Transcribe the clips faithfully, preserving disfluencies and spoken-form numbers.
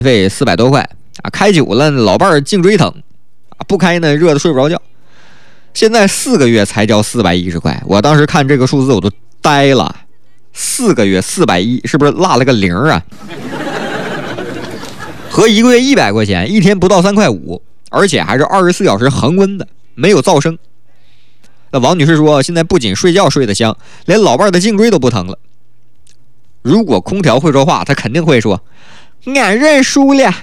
费四百多块啊，开久了老伴儿颈椎疼啊，不开呢热的睡不着觉。现在四个月才交四百一十块，我当时看这个数字我都呆了，四个月四百一，是不是落了个零啊？和一个月一百块钱，一天不到三块五，而且还是二十四小时恒温的，没有噪声。那王女士说，现在不仅睡觉睡得香，连老伴的颈椎都不疼了。如果空调会说话，她肯定会说：“俺认输了。”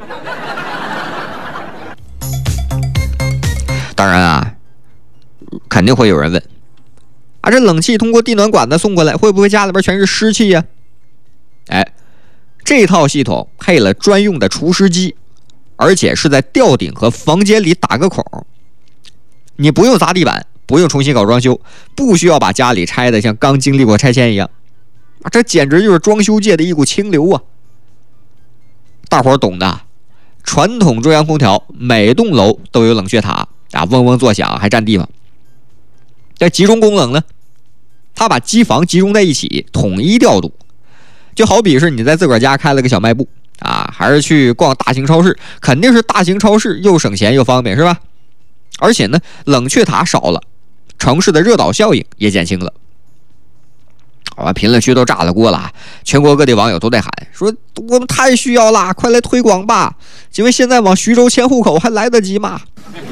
当然啊，肯定会有人问：啊，这冷气通过地暖管子送过来，会不会家里边全是湿气呀？哎，这套系统配了专用的除湿机，而且是在吊顶和房间里打个孔，你不用砸地板，不用重新搞装修，不需要把家里拆得像刚经历过拆迁一样。啊，这简直就是装修界的一股清流啊！大伙儿懂的，传统中央空调每栋楼都有冷却塔啊，嗡嗡作响还占地方。这集中功能呢，它把机房集中在一起，统一调度。就好比是你在自个儿家开了个小卖部啊，还是去逛大型超市，肯定是大型超市又省钱又方便，是吧？而且呢，冷却塔少了，城市的热岛效应也减轻了。啊，评论区都炸了锅了啊！全国各地网友都在喊说：“我们太需要啦，快来推广吧！因为现在往徐州迁户口还来得及吗？”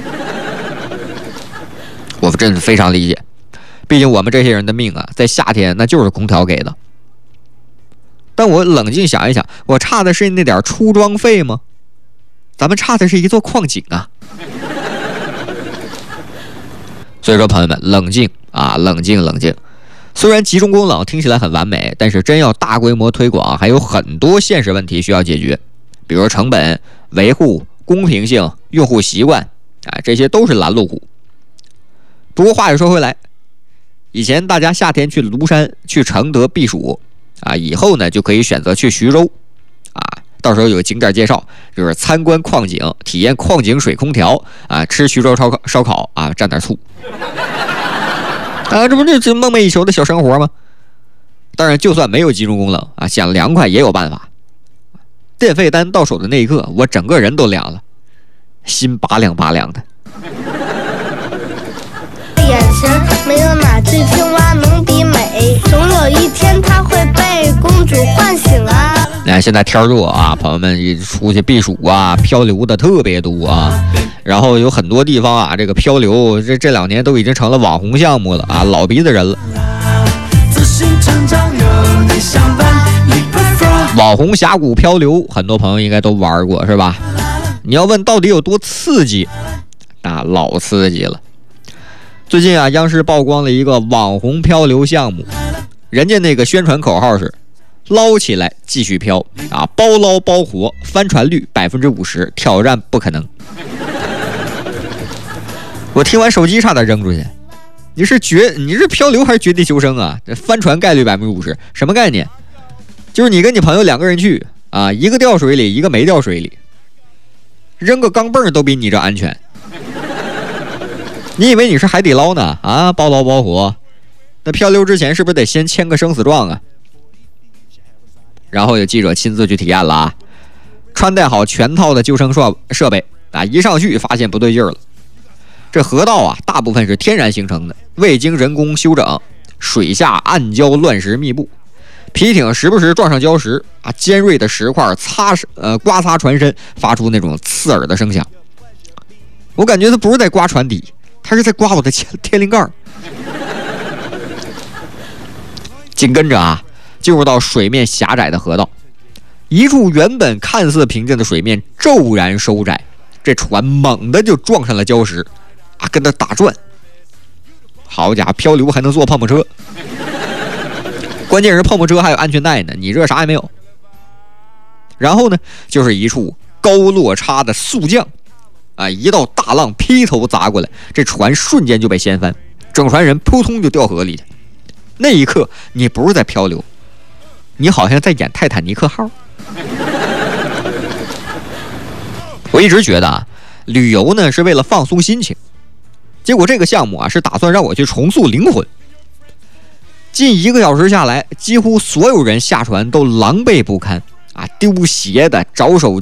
我真是非常理解，毕竟我们这些人的命啊，在夏天那就是空调给的。但我冷静想一想，我差的是那点出装费吗？咱们差的是一座矿井啊！所以说，朋友们，冷静啊，冷静，冷静。虽然集中供冷听起来很完美，但是真要大规模推广，还有很多现实问题需要解决，比如成本、维护、公平性、用户习惯，啊，这些都是拦路虎。不过话又说回来，以前大家夏天去庐山、去承德避暑，啊，以后呢就可以选择去徐州，啊，到时候有景点介绍，就是参观矿井、体验矿井水空调，啊，吃徐州烧烤，烧烤啊，蘸点醋。啊，这不是这梦寐以求的小生活吗？当然，就算没有集中供冷啊，想凉快也有办法。电费单到手的那一刻，我整个人都凉了，心拔凉拔凉的。 眼神没有哪只青蛙能比美，总有一天它会被公主唤醒啊！ 那现在天热啊，朋友们出去避暑啊，漂流的特别多啊。然后有很多地方啊，这个漂流这这两年都已经成了网红项目了啊，老鼻子人了。网红峡谷漂流，很多朋友应该都玩过是吧？你要问到底有多刺激，啊，老刺激了。最近啊，央视曝光了一个网红漂流项目，人家那个宣传口号是捞起来继续漂啊，包捞包活，翻船率百分之五十，挑战不可能。我听完手机差点扔出去。你是绝你是漂流还是绝地求生啊？这翻船概率百分之五十，什么概念？就是你跟你朋友两个人去啊，一个掉水里，一个没掉水里，扔个钢镚都比你这安全。你以为你是海底捞呢？啊，包捞包活。那漂流之前是不是得先签个生死状啊？然后有记者亲自去体验了啊，穿戴好全套的救生设备啊，一上去发现不对劲儿了。这河道啊，大部分是天然形成的，未经人工修整，水下暗礁乱石密布，皮艇时不时撞上礁石啊，尖锐的石块擦呃刮擦船身，发出那种刺耳的声响。我感觉它不是在刮船底，它是在刮我的天灵盖。紧跟着啊，进入到水面狭窄的河道，一处原本看似平静的水面骤然收窄，这船猛地就撞上了礁石啊，跟它打转。好家伙，漂流还能坐碰碰车，关键是碰碰车还有安全带呢，你这啥也没有。然后呢，就是一处高落差的速降啊，一道大浪劈头砸过来，这船瞬间就被掀翻，整船人扑通就掉河里去。那一刻，你不是在漂流，你好像在演泰坦尼克号。我一直觉得啊，旅游呢是为了放松心情，结果这个项目啊是打算让我去重塑灵魂。近一个小时下来，几乎所有人下船都狼狈不堪啊，丢鞋的、找手